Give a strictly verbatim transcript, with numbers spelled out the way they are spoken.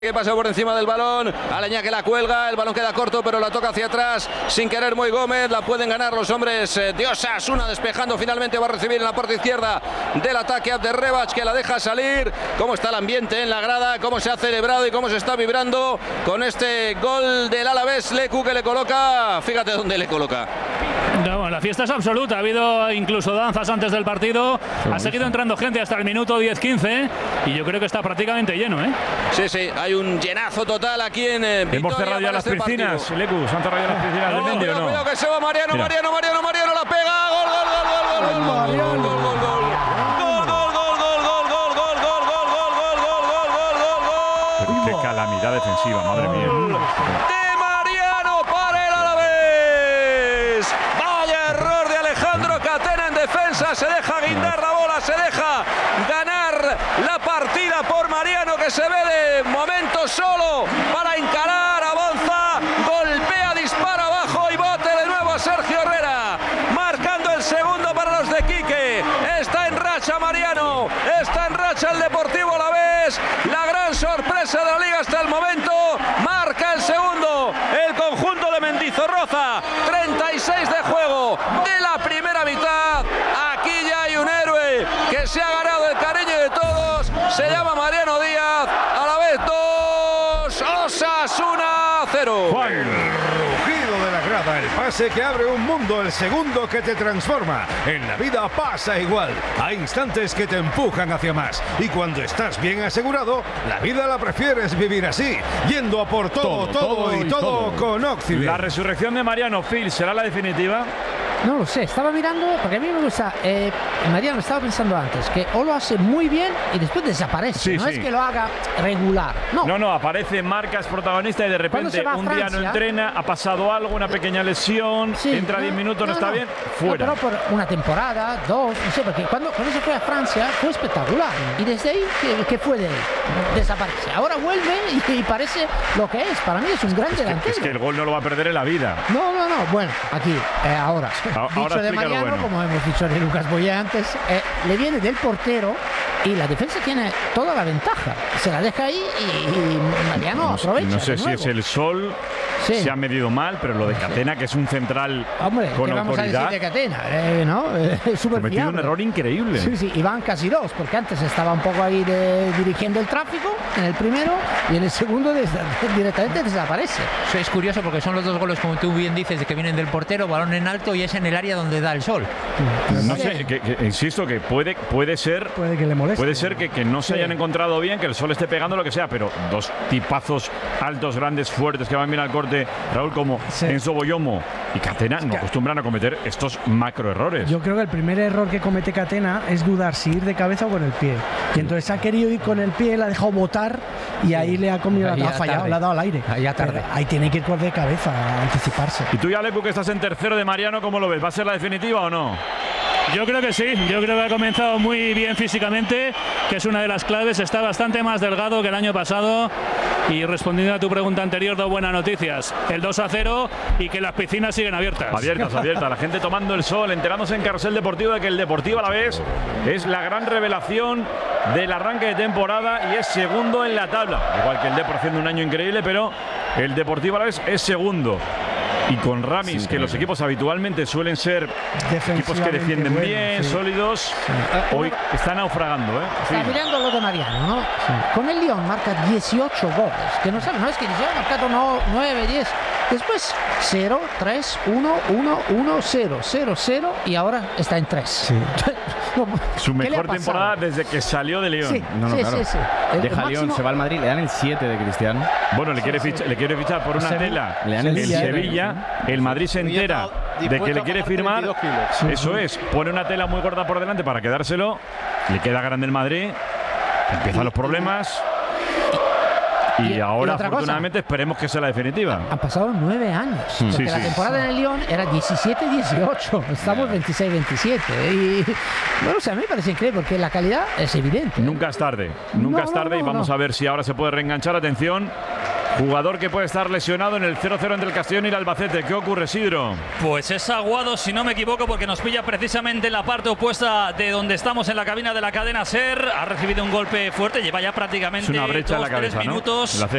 Que pasó por encima del balón, Aleñá que la cuelga, el balón queda corto pero la toca hacia atrás, sin querer Moy Gómez, la pueden ganar los hombres de Osasuna, despejando finalmente, va a recibir en la parte izquierda del ataque Abderrebach, que la deja salir. Cómo está el ambiente en la grada, cómo se ha celebrado y cómo se está vibrando con este gol del Alavés. Leku que le coloca, fíjate dónde le coloca. No, la fiesta es absoluta, ha habido incluso danzas antes del partido, ha seguido entrando gente hasta el minuto diez quince y yo creo que está prácticamente lleno, ¿eh? Sí, sí, hay un llenazo total aquí en eh, Vitoria. Hemos cerrado ya las este piscinas, Leku, ¿se han cerrado ya las piscinas del Mendy o no? Cuidado que se va Mariano, Mira. Mariano, Mariano, Mariano, la pega, gol, gol, gol, gol, gol, gol, gol, gol, gol, gol, gol. Qué calamidad defensiva, madre mía. De Mariano para el Alavés. Vaya error de Alejandro Catena en defensa. Se deja guindar la bola, se deja ganar la partida por Mariano, que se ve de momento solo para encarar, avanza, golpea, dispara abajo y bote de nuevo a Sergio Herrera. Marcando el segundo para los de Quique. Está en racha Mariano, está en racha el Deportivo Alavés. La gran sorpresa de la liga hasta el momento. Marca el segundo el conjunto de Mendizorroza. treinta y seis de juego de la primera mitad. Aquí ya hay un héroe que se ha ganado el cariño de todos. Se llama Mariano Díaz. Alavés dos, Osasuna cero. Juan. Rugido de la grada, el pase que abre un mundo, el segundo que te transforma. En la vida pasa igual. Hay instantes que te empujan hacia más. Y cuando estás bien asegurado, la vida la prefieres vivir así, yendo a por todo, todo, todo, todo y todo, todo con Occident. La resurrección de Mariano, Phil, ¿será la definitiva? No lo sé, estaba mirando, porque a mí me gusta, eh, Mariano, estaba pensando antes, que o lo hace muy bien y después desaparece, Sí, no sí. es que lo haga regular, no. No, no, aparece, marca, es protagonista y de Cuando repente se va a un día no Francia- entrena, ha pasado algo, una pequeña lesión, Sí, entra diez minutos, no, está bien, No, fuera. pero por una temporada, dos, no sé, porque cuando, cuando se fue a Francia fue espectacular. Y desde ahí, ¿qué, qué fue de él? Desaparece. Ahora vuelve y, y parece lo que es. Para mí es un gran es, que, delantero. es que el gol no lo va a perder en la vida. No, no, no. Bueno, aquí, eh, ahora. A- dicho ahora de explica lo Mariano, bueno. como hemos dicho de Lucas Boyé antes, eh, le viene del portero y la defensa tiene toda la ventaja. Se la deja ahí y, y Mariano No sé- aprovecha. no sé de si nuevo. es el sol, Sí. se ha medido mal, pero lo de Catena, que es un central Hombre, con ¿qué vamos a autoridad, decir de Catena? Eh, ¿no? Eh, ha súper cometido un fiable. error increíble. Sí, sí, y van casi dos, porque antes estaba un poco ahí de, dirigiendo el tráfico en el primero y en el segundo des, directamente desaparece. Eso es curioso porque son los dos goles, como tú bien dices, de que vienen del portero, balón en alto y es en el área donde da el sol. No sé, que, que- insisto que puede, puede ser, Puede que le moleste. puede ser que, que no se hayan encontrado bien, que el sol esté pegando lo que sea, pero dos tipazos altos, grandes, fuertes que van bien al corte, Raúl, como Sí. Enzo Boyomo y Catena, no acostumbran a cometer estos macro errores. Yo creo que el primer error que comete Catena es dudar si ir de cabeza o con el pie. Y entonces ha querido ir con el pie, la ha dejado botar y ahí le ha comido, Ahí la, ha ya fallado, tarde. le ha dado al aire. Ahí ya tarde. Pero ahí tiene que ir con de cabeza, a anticiparse. Y tú, ya, Leku, que estás en tercero de Mariano, ¿cómo lo ves? ¿Va a ser la definitiva o no? Yo creo que sí, yo creo que ha comenzado muy bien físicamente, que es una de las claves, está bastante más delgado que el año pasado y respondiendo a tu pregunta anterior, dos buenas noticias, el dos a cero y que las piscinas siguen abiertas. Abiertas, abiertas, la gente tomando el sol, enterándose en Carrusel Deportivo de que el Deportivo Alavés es la gran revelación del arranque de temporada y es segundo en la tabla. Igual que el Depor haciendo un año increíble, pero el Deportivo Alavés es segundo. Y con Ramis, que los equipos habitualmente suelen ser equipos que defienden bueno, bien, sí. sólidos, hoy está naufragando, ¿eh? Sí. Está mirando lo de Mariano, ¿no? Con el Lyon marca dieciocho goles, que no sabe, no es que ya ha marcado no, nueve, diez. Después cero, tres, uno, uno, uno, cero, cero, cero y ahora está en tres. Su ¿Qué le ha mejor pasado? temporada desde que salió de León. Sí, No, no, sí, claro. sí, sí. El Deja máximo- León, se va al Madrid, le dan el siete de Cristiano. Bueno, le quiere, fichar, le quiere fichar por una Sevilla. tela Le dan el el siete. Sevilla, el Madrid se entera de que le quiere firmar, eso es, pone una tela muy gorda por delante para quedárselo, le queda grande el Madrid, empiezan los problemas y, y- y ahora otra cosa. afortunadamente esperemos que sea la definitiva. Han pasado nueve años, porque Sí, la sí. temporada en el Lyon era diecisiete dieciocho, estamos veintiséis veintisiete. Y bueno, o sea, a mí me parece increíble porque la calidad es evidente. Nunca es tarde, nunca No, es tarde no, y vamos no. a ver si ahora se puede reenganchar. Atención, Jugador que puede estar lesionado en el cero cero entre el Castellón y el Albacete. ¿Qué ocurre, Sidro? Pues es Aguado, si no me equivoco, porque nos pilla precisamente en la parte opuesta de donde estamos en la cabina de la cadena SER. Ha recibido un golpe fuerte, lleva ya prácticamente Es una brecha dos, en la cabeza, tres ¿no? minutos. En la